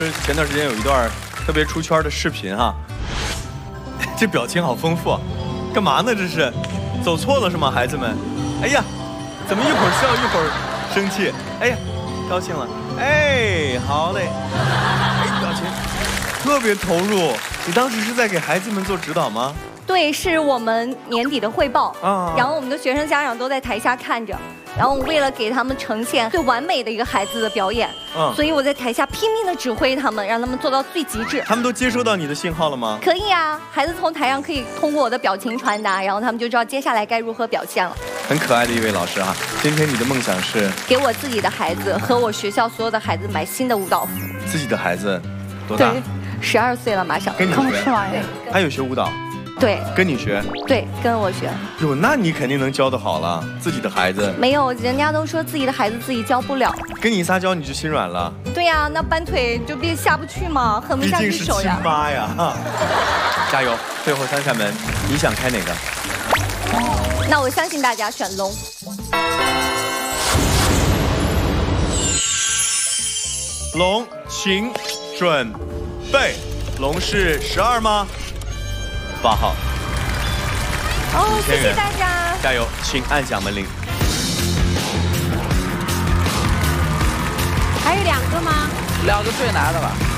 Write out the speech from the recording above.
前段时间有一段特别出圈的视频哈，这表情好丰富，干嘛呢？这是走错了是吗，孩子们？哎呀，怎么一会儿笑一会儿生气？哎呀，高兴了，哎，好嘞，哎，表情特别投入。你当时是在给孩子们做指导吗？ 对，是我们年底的汇报啊， 然后我们的学生家长都在台下看着。 然后为了给他们呈现最完美的一个孩子的表演，所以我在台下拼命的指挥他们，让他们做到最极致。 他们都接收到你的信号了吗？ 可以啊，孩子从台上可以通过我的表情传达，然后他们就知道接下来该如何表现了。 很可爱的一位老师啊，今天你的梦想是给我自己的孩子和我学校所有的孩子买新的舞蹈服。 自己的孩子多大 ？12岁了，马上。 跟你学？他有学舞蹈？ 对， 跟你学， 对，跟我学。 哟，那你肯定能教得好了，自己的孩子。 没有，人家都说自己的孩子自己教不了。 跟你一撒娇你就心软了。 对呀，那搬腿就别下不去嘛，狠不下去手呀。 毕竟是亲妈呀！加油，最后3扇门，你想开哪个？ 那我相信大家选龙。 龙，请准备。龙是12吗？8号。 哦，谢谢大家， 加油，请按响门铃。 还有2个吗？2个最难的吧。